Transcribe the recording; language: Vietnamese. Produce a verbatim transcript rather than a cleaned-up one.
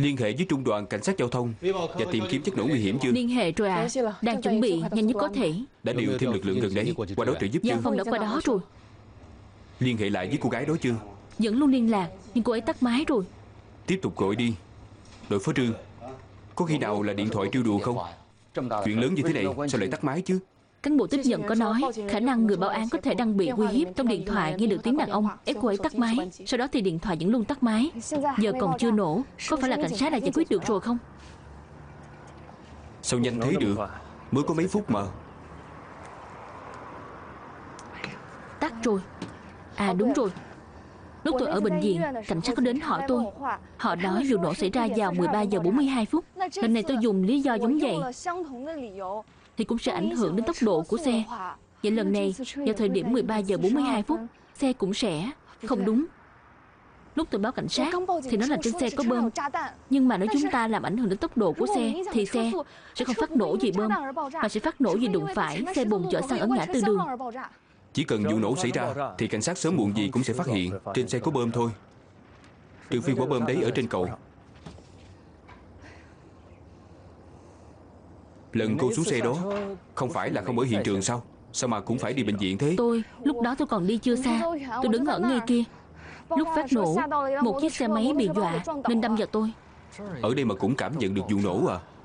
Liên hệ với trung đoàn cảnh sát giao thông và tìm kiếm chất nổ nguy hiểm chưa? Liên hệ rồi à. Đang chuẩn bị nhanh nhất có thể. Đã điều thêm lực lượng gần đấy qua đó trợ giúp chưa? Giang Phong đã qua đó rồi. Liên hệ lại với cô gái đó chưa? Vẫn luôn liên lạc, nhưng cô ấy tắt máy rồi. Tiếp tục gọi đi. Đội phó Trương, có khi nào là điện thoại trêu đùa không? Chuyện lớn như thế này sao lại tắt máy chứ? Cán bộ tiếp nhận có nói khả năng người báo án có thể đang bị uy hiếp. Trong điện thoại nghe được tiếng đàn ông ép cô ấy tắt máy. Sau đó thì điện thoại vẫn luôn tắt máy. Giờ còn chưa nổ. Có phải là cảnh sát đã giải quyết được rồi không? Sao nhanh thế được? Mới có mấy phút mà. Tắt rồi. À đúng rồi, lúc tôi ở bệnh viện, cảnh sát có đến hỏi tôi. Họ nói vụ nổ xảy ra vào mười ba giờ bốn mươi hai phút. Lần này tôi dùng lý do giống vậy thì cũng sẽ ảnh hưởng đến tốc độ của xe. Vậy lần này vào thời điểm mười ba giờ bốn mươi hai phút, xe cũng sẽ không đúng. Lúc tôi báo cảnh sát thì nói là trên xe có bom, nhưng mà nếu chúng ta làm ảnh hưởng đến tốc độ của xe thì xe sẽ không phát nổ vì bom, mà sẽ phát nổ vì đụng phải xe bồn chở xăng ở ngã tư đường. Chỉ cần vụ nổ xảy ra thì cảnh sát sớm muộn gì cũng sẽ phát hiện trên xe có bom thôi. Trừ phi quả bom đấy ở trên cầu. Lần cô xuống xe đó không phải là không ở hiện trường sao? Sao mà cũng phải đi bệnh viện thế? Tôi, lúc đó tôi còn đi chưa xa. Tôi đứng ở ngay kia. Lúc phát nổ, một chiếc xe máy bị dọa nên đâm vào tôi. Ở đây mà cũng cảm nhận được vụ nổ à?